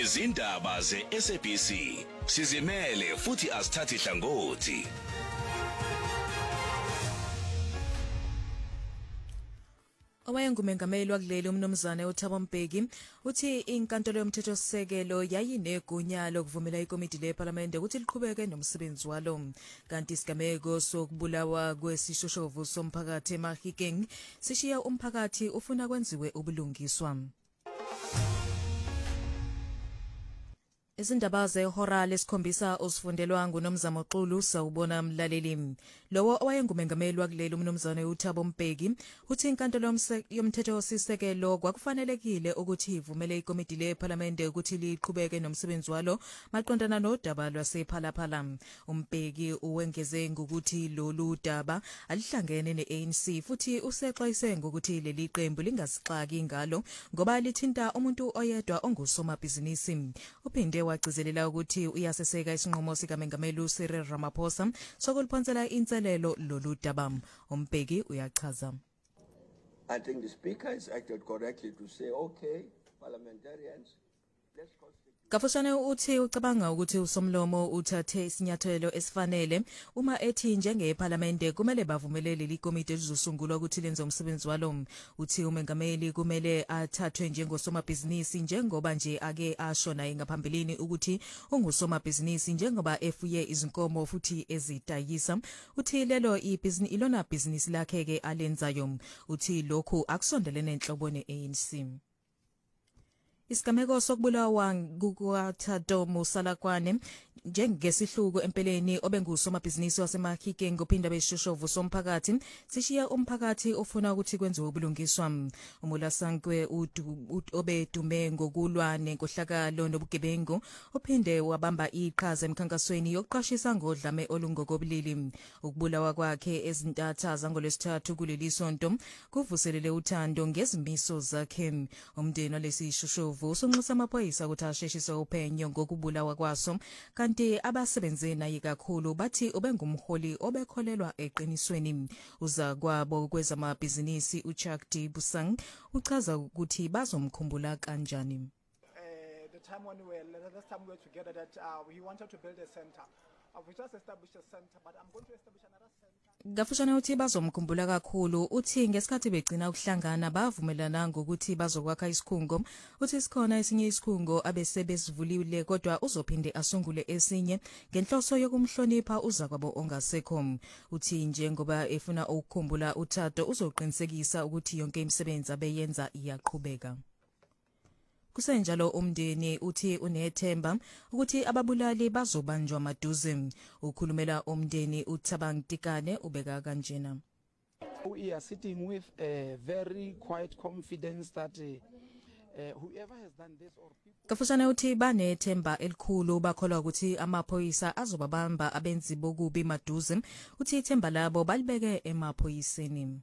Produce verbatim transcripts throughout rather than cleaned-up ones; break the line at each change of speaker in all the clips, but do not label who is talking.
izindaba ze-S A B C sizimele futhi asithathi hlangothi.
Owayengumengameli wakuleli umnumzane uThabo Mbeki uthi inkantolo yomthethosisekelo yayinegunya lokuvumela ikomiti leParliament ukuthi liqhubeke nomsebenzi walo, kanti isigameko sokubulawa kwesishoshovu somphakathi eMahikeng sishiya umphakathi ufuna kwenziwe ubulungiswa. Izindaba zehora lesikhombisa usifundelwa nguNomzamo Xulu sawubona mlaleli. Lowo owayengumengameli wakuleli umnumzane uThabo Mbeki uthi inkantolo yomthethosisekelo kwakufanelekile ukuthi ivumele ikomiti leParliament ukuthi liqhubeke nomsebenzi walo maqondana nodaba lwasePhalaphala. uMbeki uwengeze ngokuthi lolu daba alihlangene ne-A N C futhi usexwayise ngokuthi leli qembu lingasixaki ngalo ngoba lithinta umuntu oyedwa ongusomabhizinisi. Uphinde wagcizelela ukuthi uyaseseka isinqumo sikaMengameli uCyril Ramaphosa sokuliphonsela inselelo lolu daba. uMbeki uyachaza.
I think the speaker has acted correctly to say, okay, parliamentarians, let's constitute.
Kafushane uthi ucabanga ukuthi usomlomo uthathe isinyathelo esifanele uma ethi njengeParliament kumele bavumelele leli komiti elizosungulwa ukuthi lenze umsebenzi walo. Uthi umengameli kumele athathwe njengosomabhizinisi njengoba nje ake asho naye ngaphambilini ukuthi ungusomabhizinisi njengoba efuye izinkomo futhi ezidayisa. Uthi lelo ibhizinisi ilona business lakhe ke alenzayo. Uthi lokhu akusondelene enhlobo ne-A N C. Isigameko sokubulawa kukaThabo Musalakwane njengesihluko empeleni obengusomabhizinisi waseMahikeng ngophinda beshoshovu somphakathi sishiya umphakathi ofuna ukuthi kwenziwe ubulungiswa. uMulasankwe obedume ngokulwa nenkohlakalo nobugebengu uphinde wabamba iqhaza emkhankasweni yokuqashisa ngodlame olungokobulili. Ukubulawa kwakhe ezintatha zangolesithathu kuleli sonto kuvuselele uthando ngezimiso zakhe. Umndeni walesishoshovu usunxusa amaphoyisa ukuthi asheshise uphenyo ngokubulawa kwaso, kanti abasebenze naye kakhulu bathi ubengumholi obekholelwa eqinisweni. Uza kwabo kwezamabhizinisi uChuck D Busang uchaza ukuthi bazomkhumbula kanjani.
Uh, the time when we were, the last time we were together, that uh, we wanted to build a center. Uh, we just established a center, but I'm going to establish another center.
Gafushane uthi bazomkhumbula kakhulu. Uthi ngesikhathi begcina ukuhlangana bavumelana ngokuthi bazokwakha isikhungo. Uthi sikhona esinye isikhungo abesebesivulile kodwa uzophinde asungule esinye ngenhloso yokumhlonipha uzakwabo ongasekho. Uthi njengoba efuna ukukhumbula uThabo uzoqinisekisa ukuthi yonke imisebenzi abeyenza iyaqhubeka. Kusenjalo umndeni uthi unethemba ukuthi ababulali bazobanjwa maduze. Ukhulumela umndeni uThabang Tikane ubeka kanjena.
We are sitting with a very quiet confidence that uh, uh, whoever has done this or people.
Kafushane uthi banethemba elikhulu bakholwa ukuthi amaphoyisa azobabamba abenzi bokubi maduze. Uthi ithemba labo balibeke emaphoyiseni.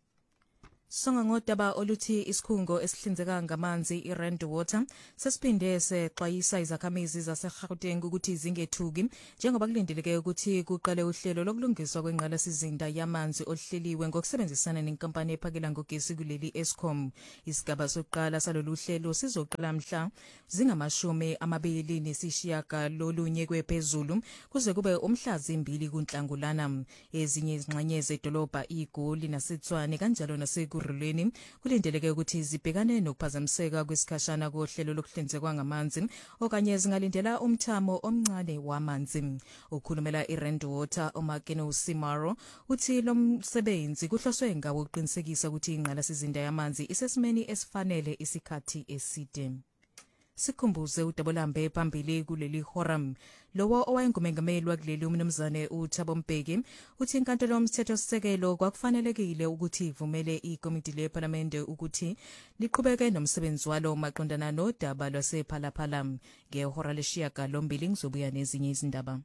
Songa ngodaba oluthi isikhungo esihlinzeka ngamanzi iRand Water sesiphinde sexwayisa izakhamizi zaseGauteng ukuthi zingethuki njengoba kulindeleke ukuthi kuqale uhlelo lokulungiswa kwengqalasizinda yamanzi ohleliwe ngokusebenzisana nenkampani ephakela ngogesi kuleli Eskom. Isigaba sokuqala salolu hlelo sizoqala mhla zingamashumi amabili nesishiyaka lolunye kwephezulu kuze kube umhla zimbili kuNhlangulana. Ezinye izingxenye zedolobha iGoli naseTshwane kanjalo nase Ruleni kulindeleke ukuthi zibhekane nokuphazamiseka kwesikhashana kohlelo lokuhlinzekwa ngamanzi okanye zingalindela umthamo omncane wamanzi. Ukhulumela iRand Water uMakeno Simaro uthi lo msebenzi kuhloswe ngawo ukuqinisekisa ukuthi ingqalasizinda yamanzi isesimeni esifanele isikhathi eside. Sikhumbuze uDabolambe phambili kuleli horam. Lowo owayengumengameli wakuleli umnumzane uThabo Mbeki uthi inkantolo yomthethosisekelo kwakufanelekile ukuthi ivumele ikomiti leParliament ukuthi liqhubeke nomsebenzi walo maqondana nodaba lwasePhalaphala. Ngehora lesishiyagalombili ngizobuya nezinye izindaba.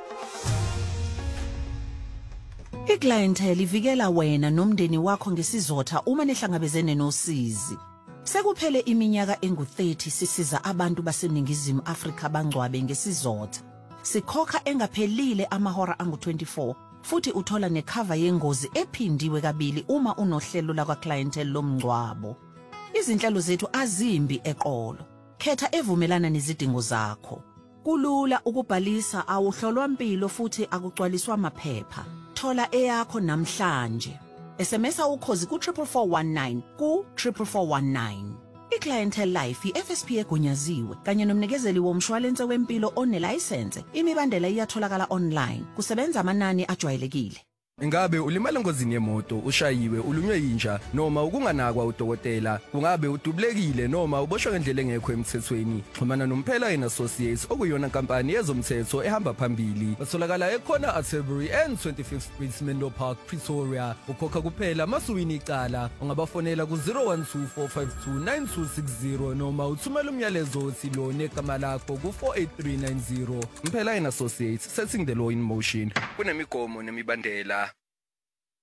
iClientele ivikela wena nomndeni wakho ngesizotha uma nehlangabezene nosizi. Sekuphele iminyaka engu thirty sisiza abantu baseningizimu Afrika bangcwabe ngesizotha. Sikhokha engaphelile amahora angu twenty-four futhi uthola necover yengozi ephindiwe kabili uma unohlelo la kwaClientele lomngcwabo. Izinhlelo zethu azimbi eqolo. Khetha evumelana nezidingo zakho. Kulula ukubhalisa awuhlolwa impilo futhi akugcwaliswa amaphepha. Thola eyakho namhlanje. S M S ukhozi ku four four one nine ku four four one nine. I-Clientele Life i-F S P egunyaziwe kanye nomnikezeli womshwalense wempilo onelicense. Imibandela iyatholakala online. Kusebenza amanani ajwayelekile.
Ingabe ulimala ngozini yemoto, ushayiwe, ulunywe yinja noma ukunganakwa udokotela, ungabe udubulekile noma uboshwe ngendlela engekho emthethweni, xhumana noMphela and Associates okuyona inkampani yezomthetho ehamba phambili. Batholakala ekhona Atterbury and twenty-fifth Street Menlo Park, Pretoria. Ukhokha kuphela masuwini icala. Ungabafonela ku zero one two four five two nine two six zero noma uthumela umyalezo othi lo negama lakho ku four eight three nine zero. Mphela and Associates, setting the law in motion. Kunemigomo nemibandela.